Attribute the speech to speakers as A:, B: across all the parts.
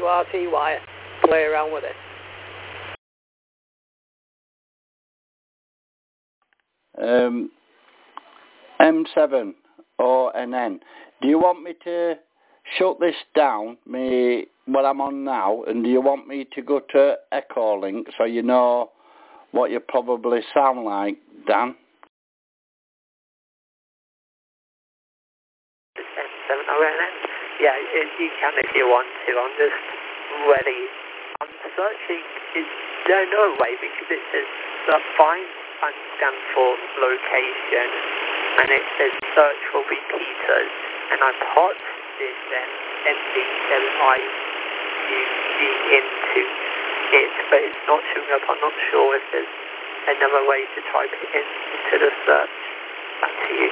A: WRT wire, play around with it.
B: M7 ONN. Do you want me to shut this down, what I'm on now, and do you want me to go to Echolink so you know what you probably sound like, Dan?
A: M7 ONN? Yeah, you can if you want to. I'm just ready. I'm searching. There's no way because it says find and scan for location, and it says search for repeaters, and I put this MB7IUG into it, but it's not showing up. I'm not sure if there's another way to type it into the search. Back to you.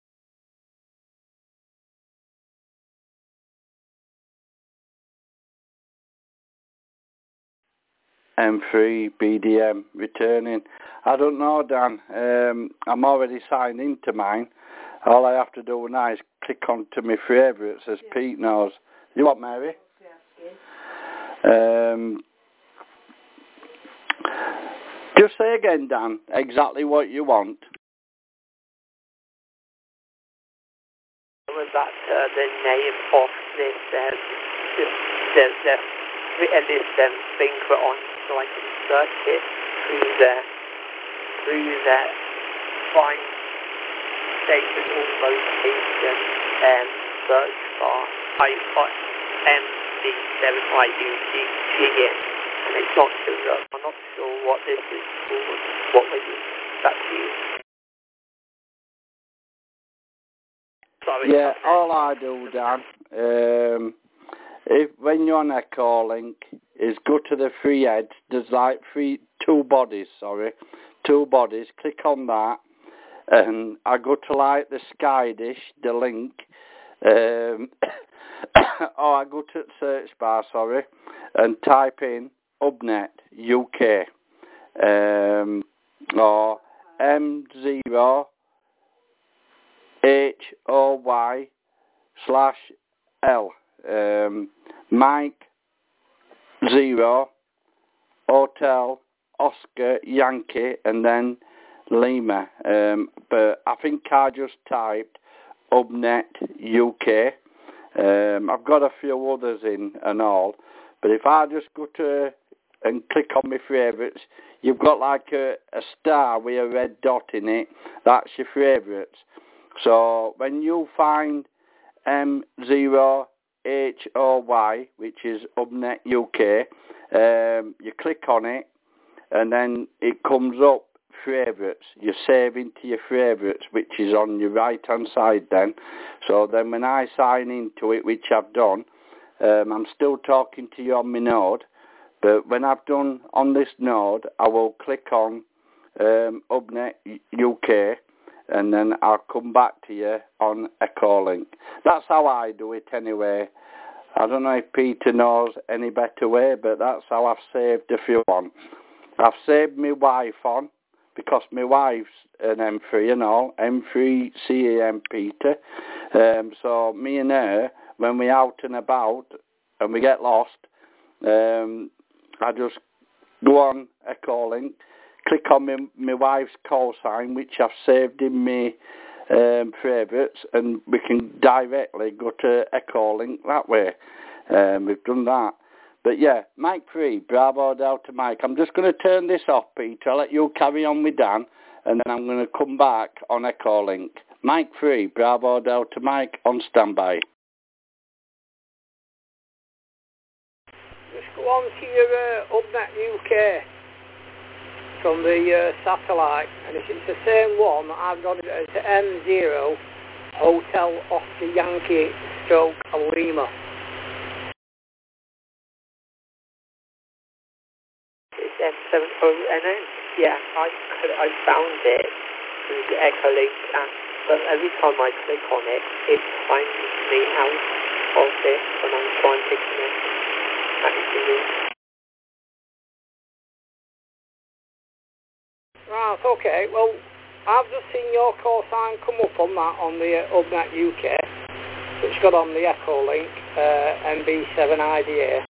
B: M3 BDM returning. I don't know, Dan. I'm already signed into mine. All I have to do now is click onto my favourites, as Pete knows. You what, Mary? Just say again, Dan, exactly what you want.
A: Was that the name of this finger on, so I can search it through the find station or location search bar. I put MB7IUG in, and it's not showing up. I'm not sure what this is called. What was it? Back to you. Sorry.
B: Yeah, all I do, Dan, when you're on Echolink, is go to the three heads. There's like two bodies. Click on that, and I go to like the Sky Dish, the link, or I go to the search bar, and type in Hubnet UK, or M0HOY/L, Mike 0 Hotel Oscar Yankee and then Lima, but I think I just typed Hubnet UK. I've got a few others in and all, but if I just go to and click on my favourites, you've got like a star with a red dot in it. That's your favourites. So when you find M0HOY, which is Hubnet UK, you click on it, and then it comes up favourites. You save into your favourites, which is on your right hand side then. So then when I sign into it, which I've done, I'm still talking to you on my node, but when I've done on this node, I will click on Hubnet UK, and then I'll come back to you on Echolink. That's how I do it anyway. I don't know if Peter knows any better way, but that's how I've saved a few on. I've saved my wife on, because my wife's an M3 and all, M3 CAM Peter. So me and her, when we're out and about and we get lost, I just go on Echolink, click on my wife's call sign, which I've saved in my favourites, and we can directly go to Echolink that way. We've done that. But yeah, Mike 3, Bravo Delta Mike. I'm just going to turn this off, Peter. I'll let you carry on with Dan, and then I'm going to come back on Echolink. Mike 3, Bravo Delta Mike, on standby.
A: Just go on to your Hubnet UK from the satellite, and if it's the same one, I've got it as M0 Hotel Oscar Yankee stroke Lima. It's M7ONN. Yeah, I found it through the Echolink, but every time I click on it, it finds me out of it when I'm trying to connect back to you. Right, okay, well, I've just seen your call sign come up on that on the Hubnet UK, which got on the Echolink MB7IDA.